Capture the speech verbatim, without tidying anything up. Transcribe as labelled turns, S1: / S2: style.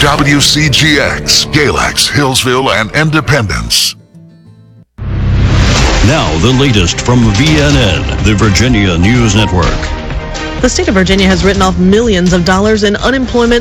S1: W C G X, Galax, Hillsville, and Independence.
S2: Now the latest from V N N, the Virginia News Network.
S3: The state of Virginia has written off millions of dollars in unemployment